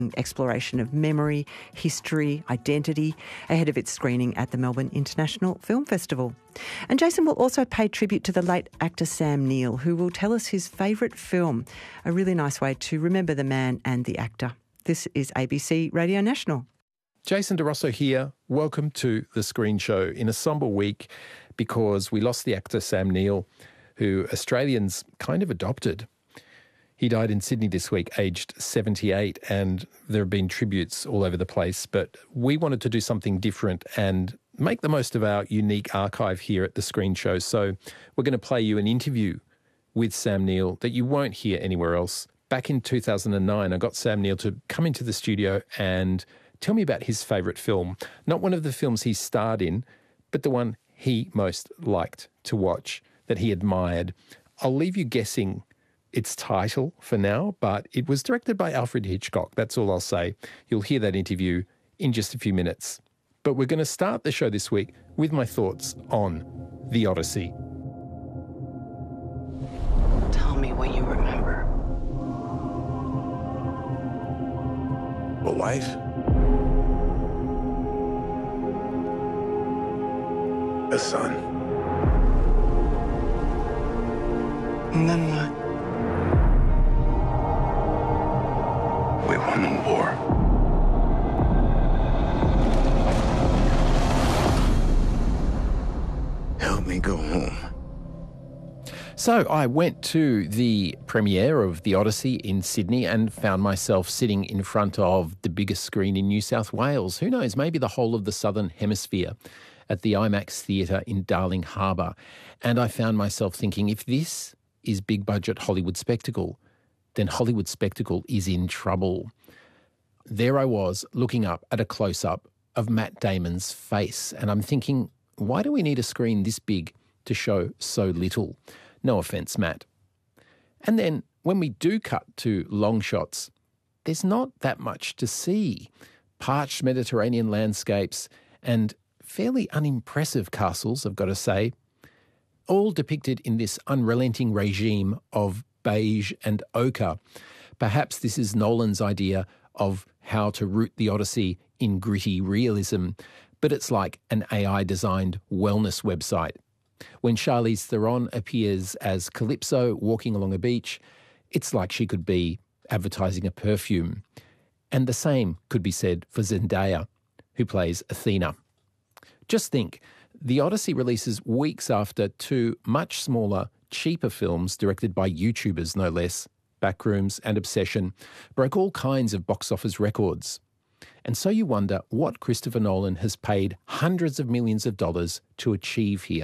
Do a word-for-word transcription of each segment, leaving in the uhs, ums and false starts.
exploration of memory, history, identity, ahead of its screening at the Melbourne International Film Festival. And Jason will also pay tribute to the late actor Sam Neill, who will tell us his favourite film, a really nice way to remember the man and the actor. This is A B C Radio National. Jason Di Rosso here. Welcome to The Screen Show in a sombre week because we lost the actor Sam Neill, who Australians kind of adopted. He died in Sydney this week, aged seventy-eight, and there have been tributes all over the place. But we wanted to do something different and make the most of our unique archive here at The Screen Show. So we're going to play you an interview with Sam Neill that you won't hear anywhere else. Back in two thousand nine, I got Sam Neill to come into the studio and tell me about his favourite film. Not one of the films he starred in, but the one he most liked to watch, that he admired. I'll leave you guessing its title for now, but it was directed by Alfred Hitchcock. That's all I'll say. You'll hear that interview in just a few minutes. But we're going to start the show this week with my thoughts on The Odyssey. Tell me what you remember. A wife? A son. And then what? We won the war. Help me go home. So I went to the premiere of The Odyssey in Sydney and found myself sitting in front of the biggest screen in New South Wales. Who knows, maybe the whole of the Southern Hemisphere, at the IMAX Theatre in Darling Harbour. And I found myself thinking, if this is big budget Hollywood spectacle, then Hollywood spectacle is in trouble. There I was looking up at a close-up of Matt Damon's face, and I'm thinking, why do we need a screen this big to show so little? No offence, Matt. And then when we do cut to long shots, there's not that much to see. Parched Mediterranean landscapes and fairly unimpressive castles, I've got to say, all depicted in this unrelenting regime of beige and ochre. Perhaps this is Nolan's idea of how to root the Odyssey in gritty realism, but it's like an A I-designed wellness website. When Charlize Theron appears as Calypso walking along a beach, it's like she could be advertising a perfume. And the same could be said for Zendaya, who plays Athena. Just think, The Odyssey releases weeks after two much smaller, cheaper films directed by YouTubers, no less, Backrooms and Obsession, broke all kinds of box office records. And so you wonder what Christopher Nolan has paid hundreds of millions of dollars to achieve here.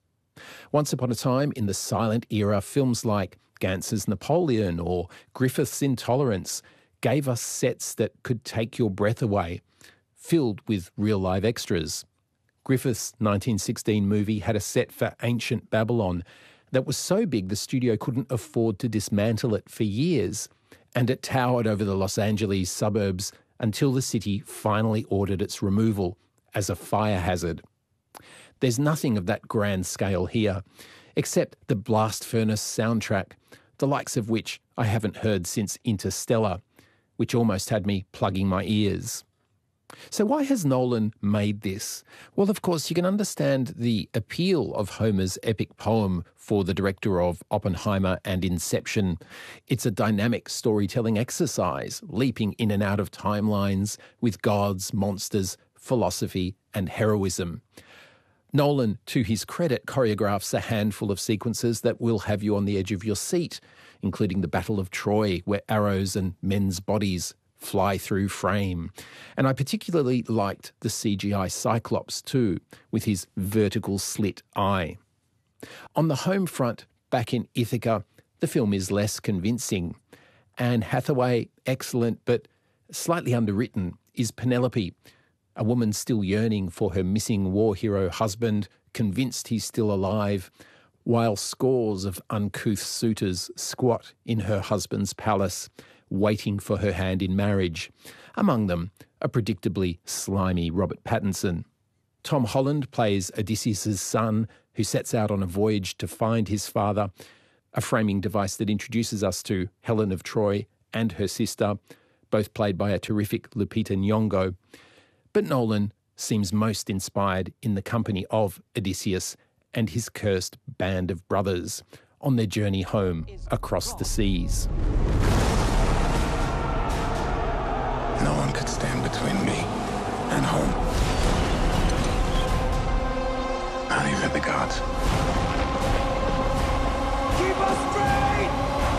Once upon a time, in the silent era, films like Gantz's Napoleon or Griffith's Intolerance gave us sets that could take your breath away, filled with real-live extras. Griffith's nineteen sixteen movie had a set for ancient Babylon that was so big the studio couldn't afford to dismantle it for years, and it towered over the Los Angeles suburbs until the city finally ordered its removal as a fire hazard. There's nothing of that grand scale here, except the blast furnace soundtrack, the likes of which I haven't heard since Interstellar, which almost had me plugging my ears. So why has Nolan made this? Well, of course, you can understand the appeal of Homer's epic poem for the director of Oppenheimer and Inception. It's a dynamic storytelling exercise, leaping in and out of timelines with gods, monsters, philosophy, and heroism. Nolan, to his credit, choreographs a handful of sequences that will have you on the edge of your seat, including the Battle of Troy, where arrows and men's bodies fly through frame. And I particularly liked the C G I Cyclops too, with his vertical slit eye. On the home front, back in Ithaca, the film is less convincing. Anne Hathaway, excellent, but slightly underwritten, is Penelope, a woman still yearning for her missing war hero husband, convinced he's still alive, while scores of uncouth suitors squat in her husband's palace, waiting for her hand in marriage. Among them, a predictably slimy Robert Pattinson. Tom Holland plays Odysseus' son, who sets out on a voyage to find his father, a framing device that introduces us to Helen of Troy and her sister, both played by a terrific Lupita Nyong'o. But Nolan seems most inspired in the company of Odysseus and his cursed band of brothers on their journey home across the seas. No one could stand between me and home. Not even the gods. Keep us straight!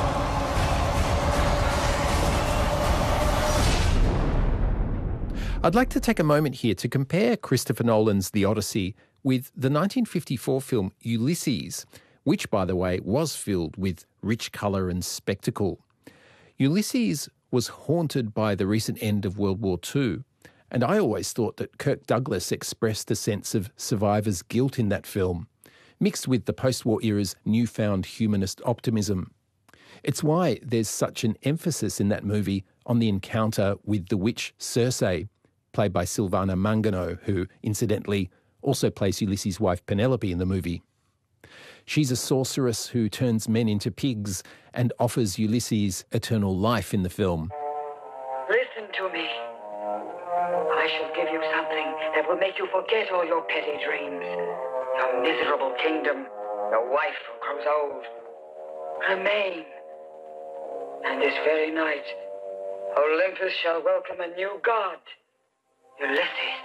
I'd like to take a moment here to compare Christopher Nolan's The Odyssey with the nineteen fifty-four film Ulysses, which, by the way, was filled with rich colour and spectacle. Ulysses was haunted by the recent end of World War Two, and I always thought that Kirk Douglas expressed a sense of survivor's guilt in that film, mixed with the post-war era's newfound humanist optimism. It's why there's such an emphasis in that movie on the encounter with the witch Circe, played by Silvana Mangano, who, incidentally, also plays Ulysses' wife Penelope in the movie. She's a sorceress who turns men into pigs and offers Ulysses eternal life in the film. Listen to me. I shall give you something that will make you forget all your petty dreams. Your miserable kingdom, your wife who grows old. Remain. And this very night, Olympus shall welcome a new god, Ulysses.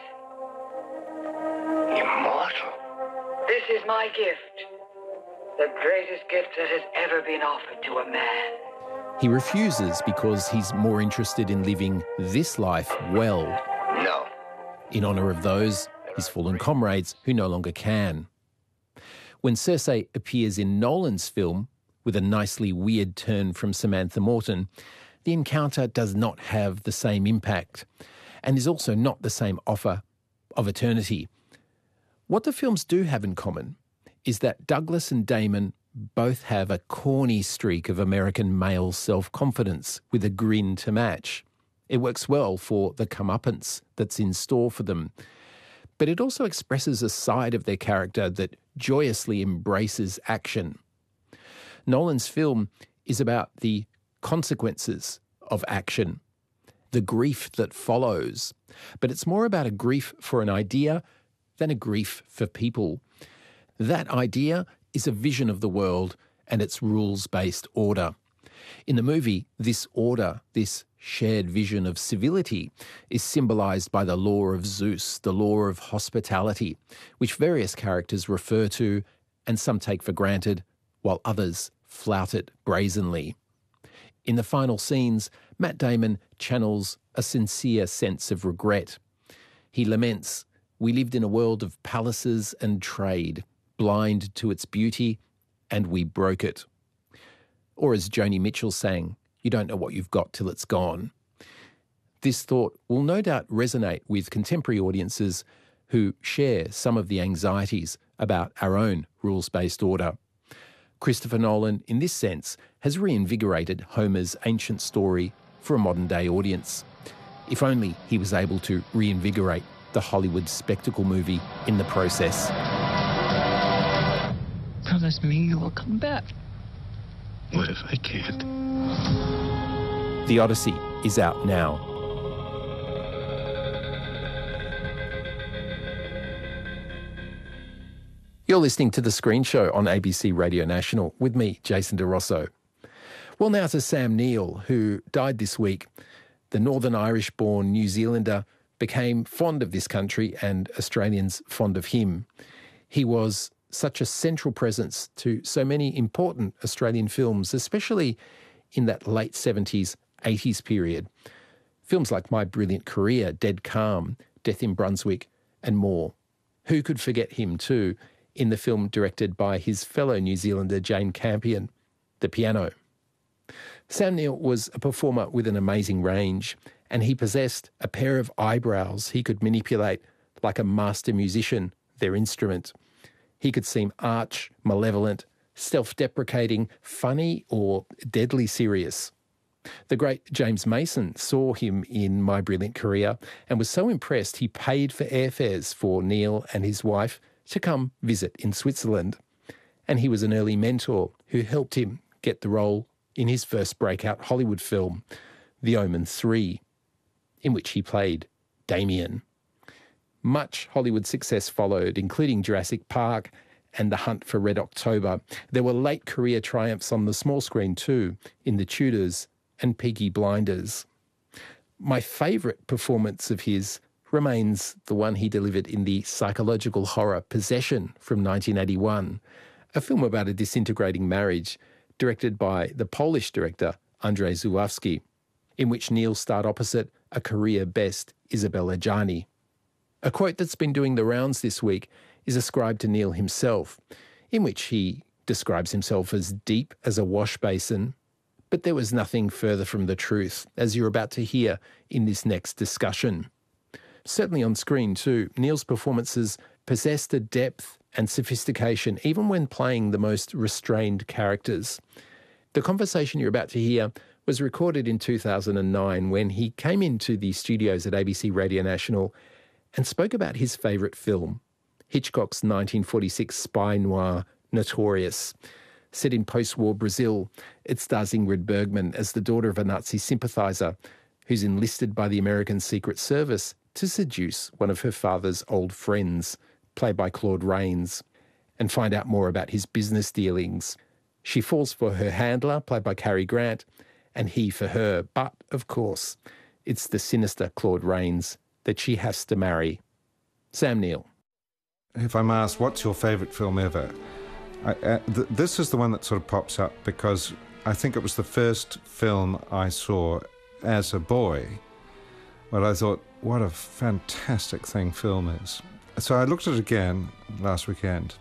Immortal. This is my gift. The greatest gift that has ever been offered to a man. He refuses because he's more interested in living this life well, No. in honour of those, his fallen comrades, who no longer can. When Circe appears in Nolan's film, with a nicely weird turn from Samantha Morton, the encounter does not have the same impact, and is also not the same offer of eternity. What the films do have in common is that Douglas and Damon both have a corny streak of American male self-confidence with a grin to match. It works well for the comeuppance that's in store for them, but it also expresses a side of their character that joyously embraces action. Nolan's film is about the consequences of action, the grief that follows, but it's more about a grief for an idea than a grief for people. That idea is a vision of the world and its rules-based order. In the movie, this order, this shared vision of civility, is symbolised by the law of Zeus, the law of hospitality, which various characters refer to and some take for granted, while others flout it brazenly. In the final scenes, Matt Damon channels a sincere sense of regret. He laments, "We lived in a world of palaces and trade, blind to its beauty, and we broke it." Or as Joni Mitchell sang, "You don't know what you've got till it's gone." This thought will no doubt resonate with contemporary audiences who share some of the anxieties about our own rules-based order. Christopher Nolan, in this sense, has reinvigorated Homer's ancient story for a modern-day audience. If only he was able to reinvigorate the Hollywood spectacle movie in the process. Promise me you will come back. What if I can't? The Odyssey is out now. You're listening to The Screen Show on A B C Radio National with me, Jason De Rosso. Well, now to Sam Neill, who died this week. The Northern Irish-born New Zealander became fond of this country and Australians fond of him. He was such a central presence to so many important Australian films, especially in that late seventies, eighties period. Films like My Brilliant Career, Dead Calm, Death in Brunswick, and more. Who could forget him too in the film directed by his fellow New Zealander Jane Campion, The Piano. Sam Neill was a performer with an amazing range, and he possessed a pair of eyebrows he could manipulate like a master musician, their instrument. He could seem arch, malevolent, self-deprecating, funny, or deadly serious. The great James Mason saw him in My Brilliant Career and was so impressed he paid for airfares for Neill and his wife to come visit in Switzerland. And he was an early mentor who helped him get the role in his first breakout Hollywood film, The Omen three, in which he played Damien. Much Hollywood success followed, including Jurassic Park and The Hunt for Red October. There were late career triumphs on the small screen too, in The Tudors and Peaky Blinders. My favourite performance of his remains the one he delivered in the psychological horror Possession from nineteen eighty-one, a film about a disintegrating marriage directed by the Polish director Andrzej Zulawski, in which Neil starred opposite a career-best Isabelle Adjani. A quote that's been doing the rounds this week is ascribed to Neil himself, in which he describes himself as deep as a wash basin, but there was nothing further from the truth, as you're about to hear in this next discussion. Certainly on screen too, Neil's performances possessed a depth and sophistication even when playing the most restrained characters. The conversation you're about to hear was recorded in two thousand nine when he came into the studios at A B C Radio National and spoke about his favourite film, Hitchcock's nineteen forty-six spy noir Notorious. Set in post-war Brazil, it stars Ingrid Bergman as the daughter of a Nazi sympathiser who's enlisted by the American Secret Service to seduce one of her father's old friends, played by Claude Rains, and find out more about his business dealings. She falls for her handler, played by Cary Grant, and he for her. But, of course, it's the sinister Claude Rains that she has to marry. Sam Neill. If I'm asked, what's your favourite film ever? I, uh, th- this is the one that sort of pops up because I think it was the first film I saw as a boy. But I thought, what a fantastic thing film is. So I looked at it again last weekend,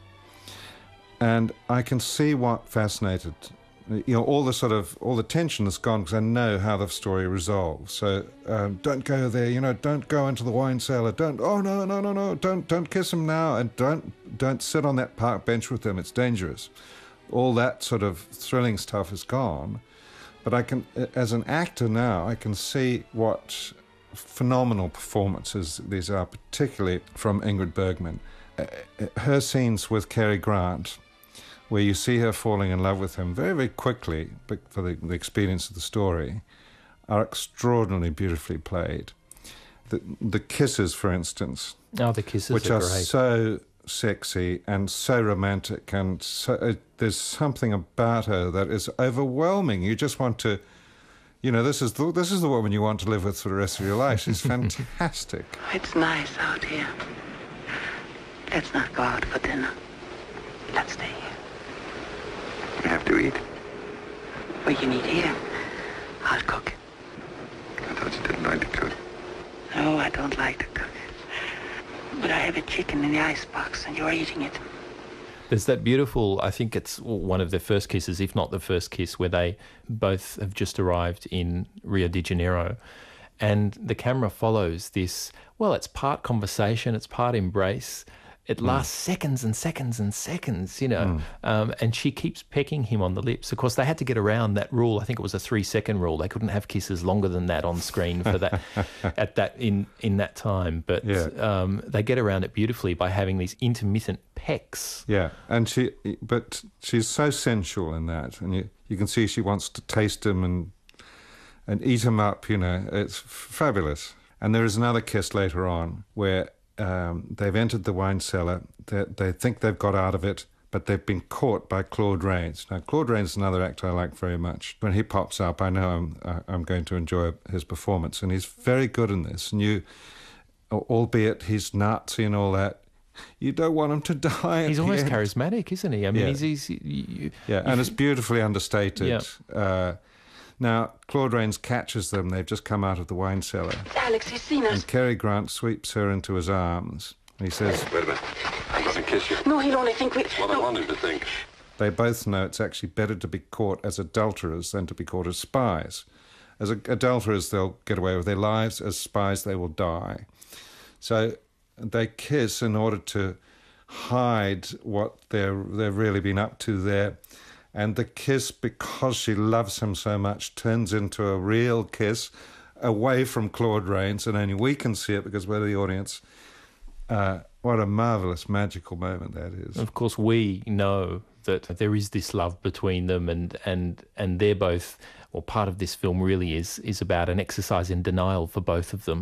and I can see what fascinated, you know, all the sort of, all the tension is gone because I know how the story resolves. So um, don't go there, you know, don't go into the wine cellar, don't, oh no, no, no, no, don't don't kiss him now, and don't don't sit on that park bench with him, it's dangerous. All that sort of thrilling stuff is gone. But I can, as an actor now, I can see what phenomenal performances these are, particularly from Ingrid Bergman. Uh, her scenes with Cary Grant, where you see her falling in love with him very, very quickly, but for the, the experience of the story, are extraordinarily beautifully played. The, the kisses, for instance, oh, the kisses which are, are great. so sexy and so romantic, and so, uh, there's something about her that is overwhelming. You just want to, you know, this is the, this is the woman you want to live with for the rest of your life. She's fantastic. It's nice out here. Let's not go out for dinner. Let's stay here. We have to eat. We can eat here. I'll cook. I thought you didn't like to cook. No, I don't like to cook. But I have a chicken in the icebox, and you're eating it. There's that beautiful, I think it's one of their first kisses, if not the first kiss, where they both have just arrived in Rio de Janeiro. And the camera follows this, well, it's part conversation, it's part embrace. It lasts mm. seconds and seconds and seconds, you know, mm. um, and she keeps pecking him on the lips. Of course, they had to get around that rule. I think it was a three-second rule. They couldn't have kisses longer than that on screen for that at that in, in that time. But yeah. um, they get around it beautifully by having these intermittent pecks. Yeah, and she, but she's so sensual in that, and you you can see she wants to taste him and and eat him up. You know, it's fabulous. And there is another kiss later on where. Um, they've entered the wine cellar. They, they think they've got out of it, but they've been caught by Claude Rains. Now, Claude Rains is another actor I like very much. When he pops up, I know I'm I'm going to enjoy his performance, and he's very good in this. And you, albeit he's Nazi and all that, you don't want him to die. He's almost end. charismatic, isn't he? I mean, yeah. he's, he's you, yeah, and it's beautifully understated. Yeah. Uh, Now, Claude Rains catches them. They've just come out of the wine cellar. Alex, he's seen us. And Cary Grant sweeps her into his arms. And he says... Wait a minute. I'm going to kiss you. No, he'll only think we... That's what no. I wanted to think. They both know it's actually better to be caught as adulterers than to be caught as spies. As adulterers, they'll get away with their lives. As spies, they will die. So they kiss in order to hide what they're, they've really been up to there. And the kiss, because she loves him so much, turns into a real kiss away from Claude Rains, and only we can see it because we're the audience. Uh, what a marvellous, magical moment that is. Of course, we know that there is this love between them, and and and they're both, or part of this film really is is about an exercise in denial for both of them.